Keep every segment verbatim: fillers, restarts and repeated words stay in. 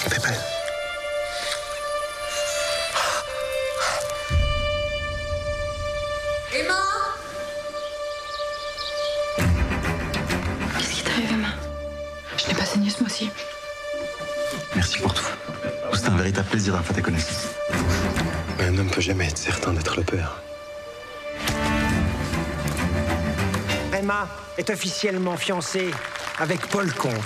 Fais pas. Emma! Qu'est-ce qui t'arrive, Emma? Je n'ai pas saigné ce mois-ci. Merci pour tout. C'est un véritable plaisir d'avoir fait ta connaissance. Mais un homme peut jamais être certain d'être le père. Emma est officiellement fiancée avec Paul Comte.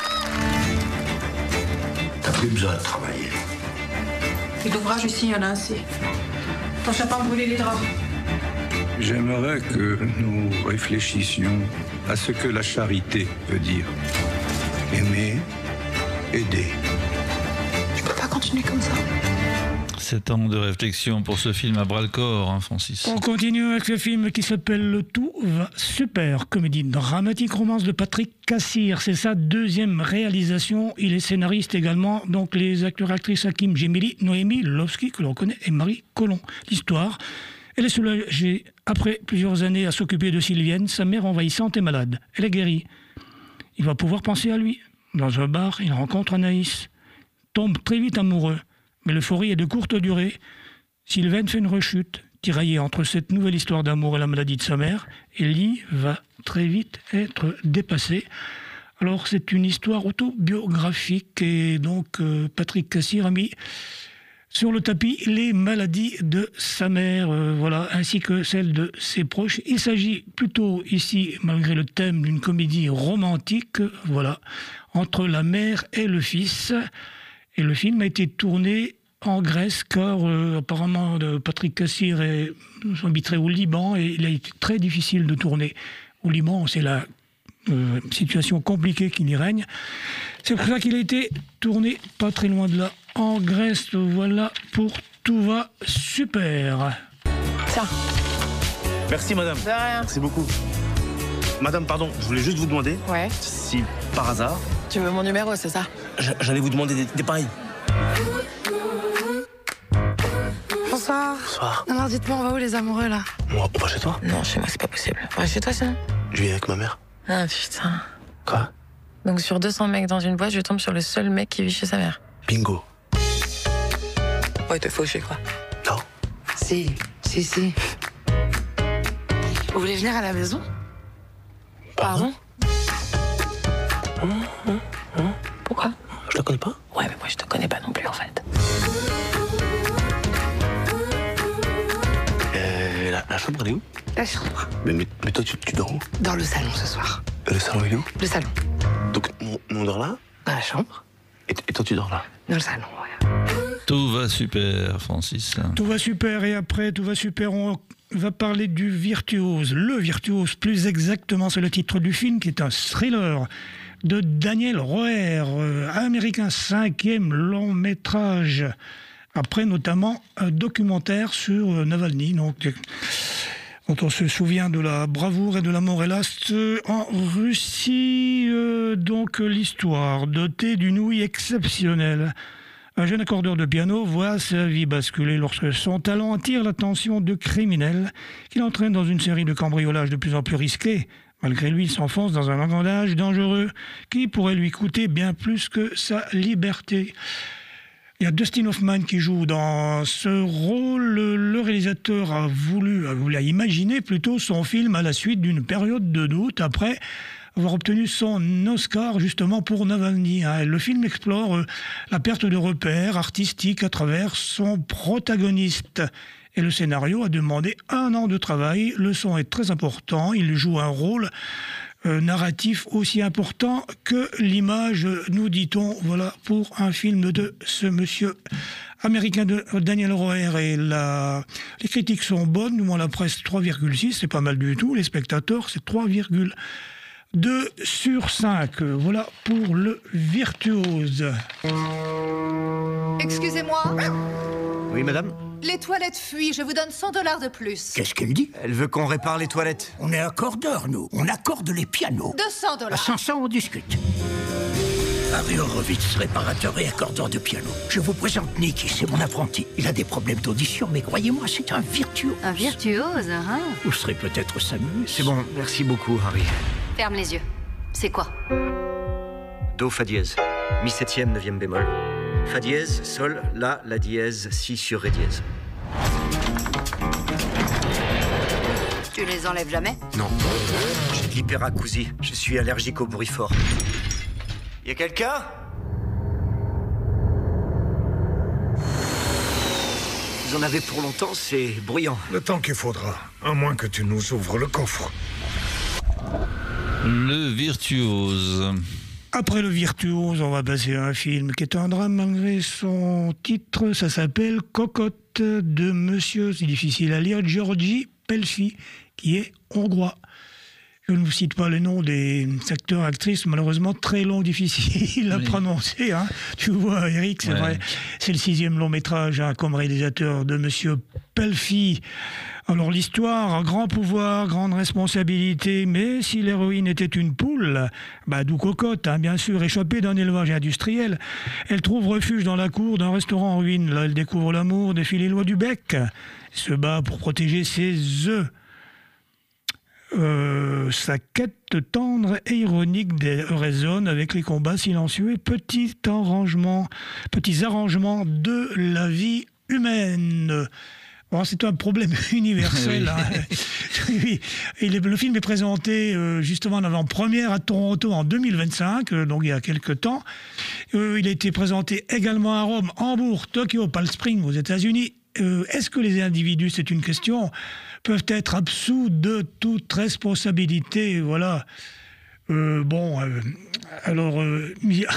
T'as plus besoin de travailler. Et l'ouvrage ici, il y en a assez. T'en as pas brûler les draps. J'aimerais que nous réfléchissions à ce que la charité veut dire. Aimer, aider. Je peux pas continuer comme ça. Sept ans de réflexion pour ce film à bras-le-corps, hein, Francis. On continue avec ce film qui s'appelle Le Tout va super, comédie dramatique romance de Patrick Cassir. C'est sa deuxième réalisation. Il est scénariste également. Donc les acteurs et actrices Hakim Djemili, Noémie Lovski, que l'on connaît, et Marie Colomb. L'histoire, elle est soulagée après plusieurs années à s'occuper de Sylvienne. Sa mère envahissante est malade. Elle est guérie. Il va pouvoir penser à lui. Dans un bar, il rencontre Anaïs. Tombe très vite amoureux. Mais l'euphorie est de courte durée. Sylvaine fait une rechute, tiraillée entre cette nouvelle histoire d'amour et la maladie de sa mère. Ellie va très vite être dépassée. Alors c'est une histoire autobiographique et donc euh, Patrick Cassir a mis sur le tapis les maladies de sa mère, euh, voilà, ainsi que celles de ses proches. Il s'agit plutôt ici, malgré le thème, d'une comédie romantique, voilà, entre la mère et le fils. Et le film a été tourné en Grèce, car euh, apparemment euh, Patrick Cassir est habité au Liban et il a été très difficile de tourner au Liban. C'est la euh, situation compliquée qui y règne. C'est pour ça qu'il a été tourné pas très loin de là, en Grèce. Voilà pour Tout va super. Tiens. Merci madame. De rien. Merci beaucoup. Madame, pardon, je voulais juste vous demander Ouais. si par hasard... Tu veux mon numéro, c'est ça? J'allais vous demander des, des pareils. Bonsoir. Bonsoir. Alors dites-moi, on va où les amoureux là? Moi, on va chez toi? Non, chez moi c'est pas possible. On va chez toi sinon? Je vis avec ma mère. Ah putain. Quoi? Donc sur deux cents mecs dans une boîte, je tombe sur le seul mec qui vit chez sa mère. Bingo. Ouais, t'es fauché quoi. Non. Si, si, si. Vous voulez venir à la maison? Pardon? Hum, hum, hum. Pourquoi? Je la connais pas? Ouais, mais moi je te connais pas non plus en fait. Euh, la, la chambre, elle est où? La chambre. Mais, mais, mais toi, tu, tu dors où? Dans le salon ce soir. Euh, Le salon, il est où? Le salon. Donc, on, on dort là? Dans la chambre. Et, et toi, tu dors là? Dans le salon, ouais. Tout va super, Francis. Tout va super, et après Tout va super, on va parler du virtuose. Le virtuose, plus exactement, c'est le titre du film, qui est un thriller de Daniel Roher, euh, américain, cinquième long métrage, après notamment un documentaire sur euh, Navalny, donc, dont on se souvient de la bravoure et de la mort, hélas, euh, en Russie. Euh, donc l'histoire, dotée d'une ouïe exceptionnelle. Un jeune accordeur de piano voit sa vie basculer lorsque son talent attire l'attention de criminels qui l'entraînent dans une série de cambriolages de plus en plus risqués. Malgré lui, il s'enfonce dans un engrenage dangereux qui pourrait lui coûter bien plus que sa liberté. Il y a Dustin Hoffman qui joue dans ce rôle. Le réalisateur a voulu, a voulu a imaginé plutôt son film à la suite d'une période de doute après avoir obtenu son Oscar justement pour Navalny. Le film explore la perte de repères artistiques à travers son protagoniste. Et le scénario a demandé un an de travail. Le son est très important. Il joue un rôle euh, narratif aussi important que l'image, nous dit-on, voilà, pour un film de ce monsieur américain de Daniel Roher. Et la... les critiques sont bonnes. Du moins, la presse, trois virgule six, c'est pas mal du tout. Les spectateurs, c'est trois virgule deux sur cinq. Voilà pour le virtuose. Excusez-moi. Oui, madame? Les toilettes fuient, je vous donne cent dollars de plus. Qu'est-ce qu'elle dit? Elle veut qu'on répare les toilettes. On est accordeurs, nous. On accorde les pianos. deux cents À dollars. cinq cents, on discute. Harry Horowitz, réparateur et accordeur de piano. Je vous présente Nicky, c'est mon apprenti. Il a des problèmes d'audition, mais croyez-moi, c'est un virtuose. Un virtuose, hein? Vous serez peut-être sa muse. C'est bon, merci beaucoup, Harry. Ferme les yeux. C'est quoi? Do fa dièse, mi septième, neuvième bémol. Fa dièse, sol, la, la dièse, si sur ré dièse. Tu les enlèves jamais? Non. J'ai de l'hyperacousie. Je suis allergique au bruit fort. Y a quelqu'un? Vous en avez pour longtemps, c'est bruyant. Le temps qu'il faudra, à moins que tu nous ouvres le coffre. Le virtuose. Après Le Virtuose, on va passer à un film qui est un drame malgré son titre. Ça s'appelle Cocotte de Monsieur, c'est difficile à lire, György Pelfi, qui est hongrois. Je ne vous cite pas le nom des acteurs, actrices, malheureusement très long, difficile à oui. prononcer. Hein. Tu vois, Eric, c'est ouais. vrai. C'est le sixième long métrage hein, comme réalisateur de Monsieur Pelfi. Alors l'histoire, grand pouvoir, grande responsabilité, mais si l'héroïne était une poule, bah, d'où Cocotte, hein, bien sûr, échappée d'un élevage industriel, elle trouve refuge dans la cour d'un restaurant en ruine. Là, elle découvre l'amour, défie les lois du bec, se bat pour protéger ses œufs. Euh, sa quête tendre et ironique résonne avec les combats silencieux et petits arrangements, petits arrangements de la vie humaine. Bon, c'est un problème universel. oui. Hein. oui. Et le, le film est présenté euh, justement en avant-première à Toronto en deux mille vingt-cinq, euh, donc il y a quelques temps. Euh, il a été présenté également à Rome, Hambourg, Tokyo, Palm Springs aux États-Unis. Euh, est-ce que les individus, c'est une question, peuvent être absous de toute responsabilité? Voilà. Euh, bon, euh, alors, euh,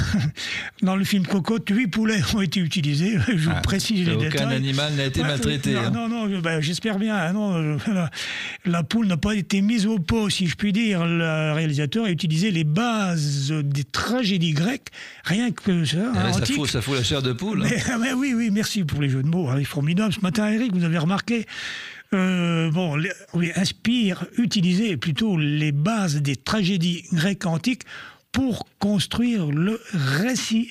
dans le film Cocotte, huit poulets ont été utilisés. Je vous ah, précise les aucun détails. Aucun animal n'a été ouais, maltraité. Non, hein. non, non ben, j'espère bien. Hein, non, la, la poule n'a pas été mise au pot, si je puis dire. Le réalisateur a utilisé les bases des tragédies grecques, rien que ça. Hein, ça, fout, ça fout la chair de poule. Mais, hein. mais oui, oui, merci pour les jeux de mots. Hein, formidable. Ce matin, Eric, vous avez remarqué. Euh, bon, les, oui, inspire, utiliser plutôt les bases des tragédies grecques antiques pour construire le récit.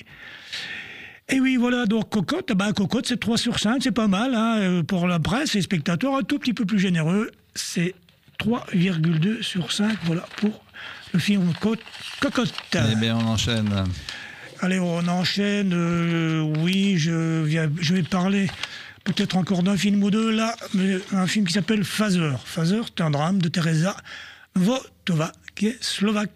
Et oui, voilà, donc Cocotte, ben, Cocotte c'est trois sur cinq, c'est pas mal, hein, pour la presse et les spectateurs, un tout petit peu plus généreux, c'est trois virgule deux sur cinq, voilà, pour le film Cocotte. Eh bien, on enchaîne. Allez, on enchaîne, euh, oui, je, viens, je vais parler... peut-être encore d'un film ou deux, là, mais un film qui s'appelle Phaser. Phaser, c'est un drame de Teresa Votova, qui est slovaque.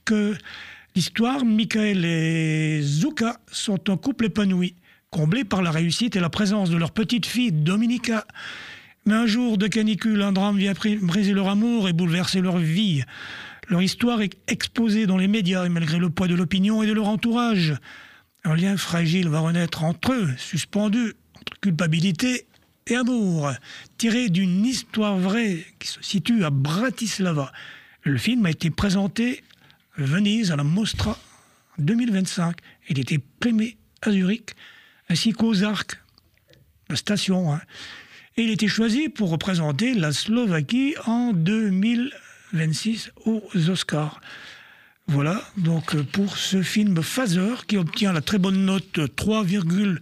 L'histoire, Michael et Zuka sont un couple épanoui, comblés par la réussite et la présence de leur petite fille, Dominika. Mais un jour de canicule, un drame vient briser leur amour et bouleverser leur vie. Leur histoire est exposée dans les médias, et malgré le poids de l'opinion et de leur entourage, un lien fragile va renaître entre eux, suspendu culpabilité et amour, tiré d'une histoire vraie qui se situe à Bratislava. Le film a été présenté à Venise à la Mostra en deux mille vingt-cinq. Il a été primé à Zurich, ainsi qu'aux Arcs, la station. Hein. Et il a été choisi pour représenter la Slovaquie en deux mille vingt-six aux Oscars. Voilà, donc pour ce film Phaser, qui obtient la très bonne note trois virgule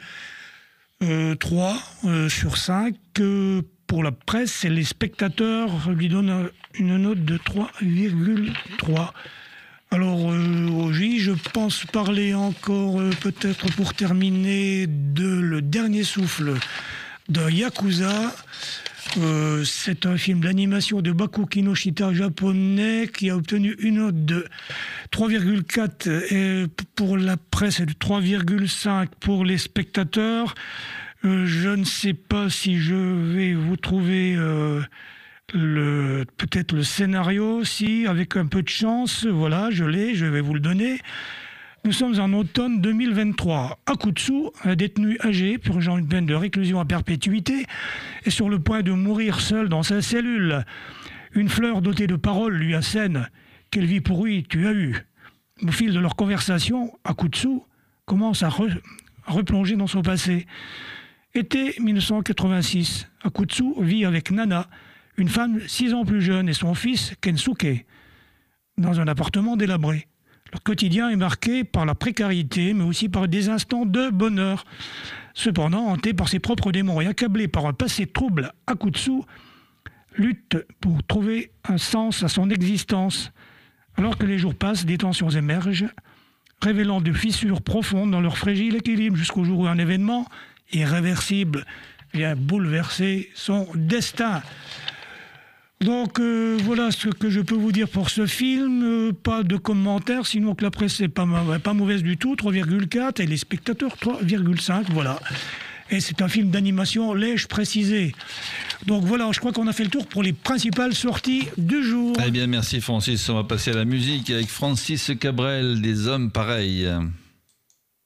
trois euh, sur cinq. Euh, pour la presse et les spectateurs lui donnent une note de trois virgule trois. Alors, euh, oui, je pense parler encore, euh, peut-être pour terminer, de Le Dernier Souffle de Yakuza. Euh, c'est un film d'animation de Baku Kinoshita japonais qui a obtenu une note de trois virgule quatre et pour la presse et de trois virgule cinq pour les spectateurs. Euh, je ne sais pas si je vais vous trouver euh, le, peut-être le scénario, si avec un peu de chance, voilà, je l'ai, je vais vous le donner. Nous sommes en automne deux mille vingt-trois. Akutsu, un détenu âgé purgeant une peine de réclusion à perpétuité, est sur le point de mourir seul dans sa cellule. Une fleur dotée de paroles lui assène « Quelle vie pourrie tu as eue ?» Au fil de leur conversation, Akutsu commence à, re- à replonger dans son passé. Été mille neuf cent quatre-vingt-six, Akutsu vit avec Nana, une femme six ans plus jeune, et son fils Kensuke, dans un appartement délabré. Leur quotidien est marqué par la précarité, mais aussi par des instants de bonheur. Cependant, hanté par ses propres démons et accablé par un passé trouble, Akutsu lutte pour trouver un sens à son existence. Alors que les jours passent, des tensions émergent. révélant des fissures profondes dans leur fragile équilibre jusqu'au jour où un événement irréversible vient bouleverser son destin. Donc euh, voilà ce que je peux vous dire pour ce film. Euh, pas de commentaires, sinon que la presse n'est pas, pas mauvaise du tout, trois virgule quatre, et les spectateurs trois virgule cinq, voilà. Et c'est un film d'animation, l'ai-je précisé. Donc voilà, je crois qu'on a fait le tour pour les principales sorties du jour. Très bien, merci Francis. On va passer à la musique avec Francis Cabrel, Des hommes pareils.